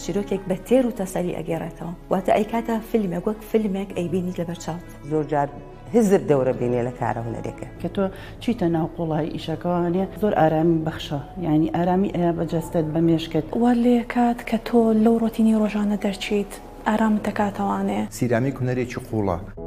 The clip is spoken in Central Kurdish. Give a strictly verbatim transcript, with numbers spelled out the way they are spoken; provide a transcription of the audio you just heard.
چیرۆکێک بە تێر و تەسەلی ئەگەڕێتەوە واتە ئەی کاتە فیلمێک وەک فیلمێک ئەیبینیت لەبەر چاوت زۆر جار هزر دەورە بینێ لە کارە هونەرێکە کە تۆ چیتە ناو قوڵای ئیشەکەوانێ زۆر ئارامی بەخشە یعنی ئارامی ئەیە بەجەستت بە مێشکت وا لێ کات کە تۆ لەو ڕۆتینی ڕۆژانە دەرچیت ئارام دەکاتەوانێ سیرامی هونەرێکی قوڵە